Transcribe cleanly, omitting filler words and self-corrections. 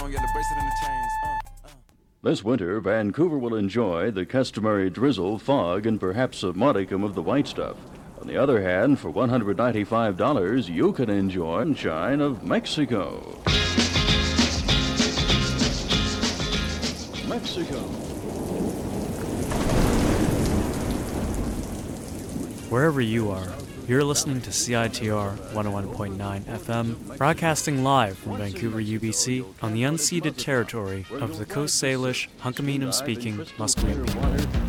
This winter, Vancouver will enjoy the customary drizzle, fog, and perhaps a modicum of the white stuff. On the other hand, for $195, you can enjoy sunshine of Mexico. Mexico. Wherever you are, you're listening to CITR 101.9 FM, broadcasting live from Vancouver, UBC, on the unceded territory of the Coast Salish, Hunkaminam-speaking Musqueam people.